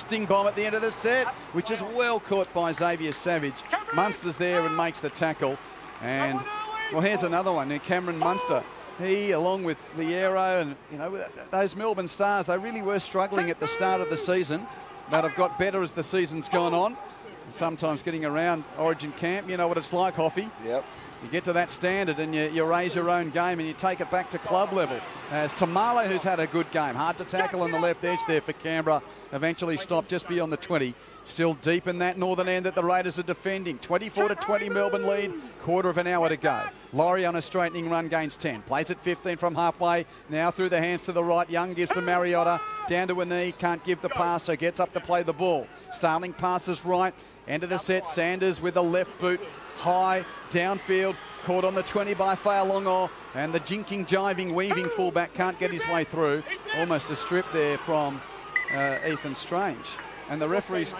bursting bomb at the end of the set, which is well caught by Xavier Savage. Munster's there and makes the tackle. And, well, here's another one. Cameron Munster. He, along with Liero and, you know, those Melbourne Stars, they really were struggling at the start of the season, but have got better as the season's gone on. And sometimes getting around Origin camp, you know what it's like, Hoffy. Yep. You get to that standard and you raise your own game and you take it back to club level. As Tamale, who's had a good game, hard to tackle on the left edge there for Canberra, eventually stopped just beyond the 20. Still deep in that northern end that the Raiders are defending. 24-20 Melbourne lead, quarter of an hour to go. Laurie on a straightening run gains 10. Plays at 15 from halfway. Now through the hands to the right. Young gives to Mariota. Down to a knee. Can't give the pass, so gets up to play the ball. Starling passes right. End of the set. Sanders with a left boot. High, downfield. Caught on the 20 by Fa'alongo. And the jinking, jiving, weaving fullback can't get his way through. Almost a strip there from Ethan Strange. And the referee's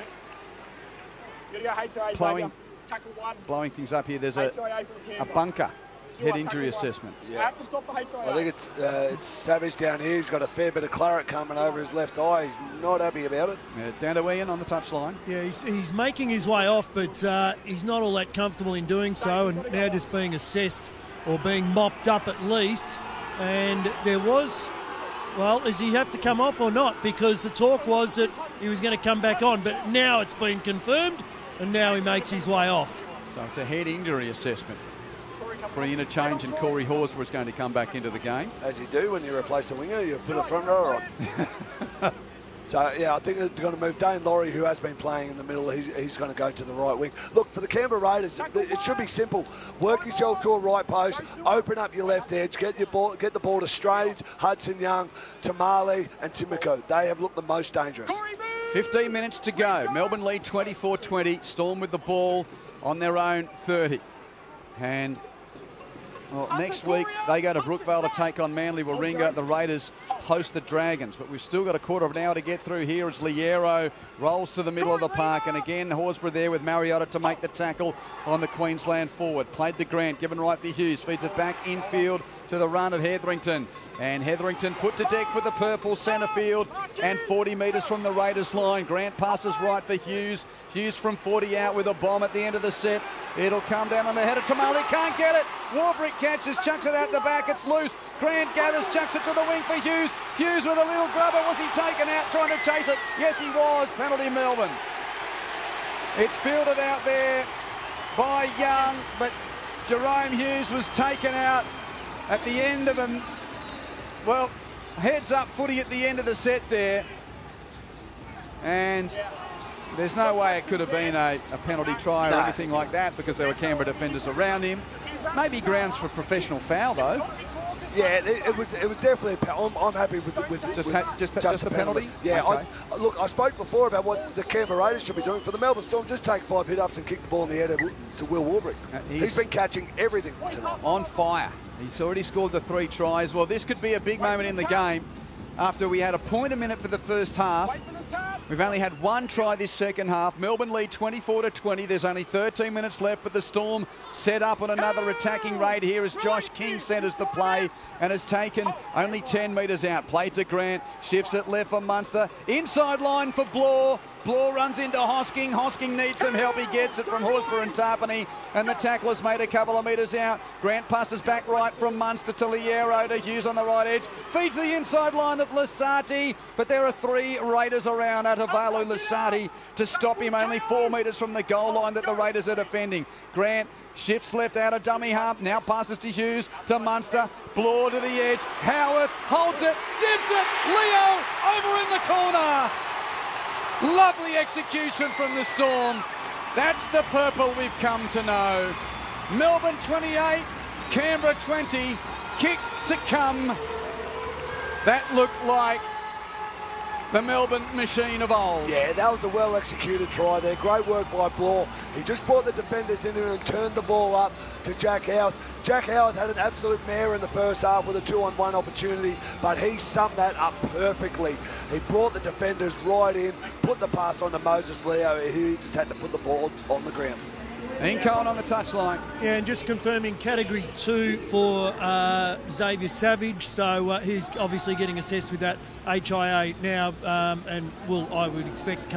blowing things up here. There's a bunker head injury assessment. Yeah. I think it's Savage down here. He's got a fair bit of claret coming over his left eye. He's not happy about it. Down to Ian on the touchline. Yeah, he's making his way off, but he's not all that comfortable in doing so, and now just being assessed or being mopped up at least. And there was, well, does he have to come off or not? Because the talk was that he was going to come back on, but now it's been confirmed, and now he makes his way off. So it's a head injury assessment for an interchange, and Corey Horsburgh is going to come back into the game. As you do when you replace a winger, you put a front rower on. So, yeah, I think they're going to move Dane Laurie, who has been playing in the middle. He's going to go to the right wing. Look, for the Canberra Raiders, it should be simple. Work yourself to a right post, open up your left edge, get the ball to Strange, Hudson Young, Tamale and Timoko. They have looked the most dangerous. 15 minutes to go. Melbourne lead 24-20. Storm with the ball on their own 30. And well, next week, they go to Brookvale to take on Manly Warringah. The Raiders host the Dragons, but we've still got a quarter of an hour to get through here as Liero rolls to the middle of the park. And again, Horsburgh there with Mariota to make the tackle on the Queensland forward. Played to Grant, given right for Hughes. Feeds it back infield to the run of Hetherington. And Hetherington put to deck for the purple centre field and 40 metres from the Raiders line. Grant passes right for Hughes. Hughes from 40 out with a bomb at the end of the set. It'll come down on the head of Tamale. Can't get it. Warbrick catches, chucks it out the back. It's loose. Grant gathers, chucks it to the wing for Hughes. Hughes with a little grubber. Was he taken out trying to chase it? Yes, he was. Penalty Melbourne. It's fielded out there by Young, but Jerome Hughes was taken out at the end of a, well, heads up footy at the end of the set there. And there's no way it could have been a penalty try or anything like that because there were Canberra defenders around him. Maybe grounds for a professional foul though. Yeah, it was definitely a penalty. I'm happy with just the penalty. Yeah, okay. Look, I spoke before about what the Canberra Raiders should be doing for the Melbourne Storm. Just take 5 hit-ups and kick the ball in the air to Will Warbrick. He's been catching everything tonight. On fire. He's already scored the 3 tries. Well, this could be a big moment in the game after we had a point a minute for the first half. We've only had 1 try this second half. Melbourne lead 24-20. There's only 13 minutes left, but the Storm set up on another attacking raid here as Josh King centres the play and has taken only 10 metres out. Played to Grant, shifts it left for Munster. Inside line for Blore. Blore runs into Hosking. Hosking needs some help. He gets it from Horsburgh and Tarpany, and the tackler's made a couple of metres out. Grant passes back right from Munster to Liero to Hughes on the right edge. Feeds the inside line of Lasati, but there are 3 Raiders around Atavalu Lasati to stop him only 4 metres from the goal line that the Raiders are defending. Grant shifts left out of dummy half, now passes to Hughes, to Munster, Blore to the edge. Howarth holds it, dips it, Leo over in the corner. Lovely execution from the Storm. That's the purple we've come to know. Melbourne 28, Canberra 20, kick to come. That looked like the Melbourne machine of old. Yeah, that was a well-executed try there. Great work by Blore. He just brought the defenders in and turned the ball up to Jack Howarth. Jack Howarth had an absolute mare in the first half with a 2-on-1 opportunity, but he summed that up perfectly. He brought the defenders right in, put the pass on to Moses Leo. He just had to put the ball on the ground. Ian Cohen on the touchline. Yeah, and just confirming category 2 for Xavier Savage. So he's obviously getting assessed with that HIA now, and I would expect to come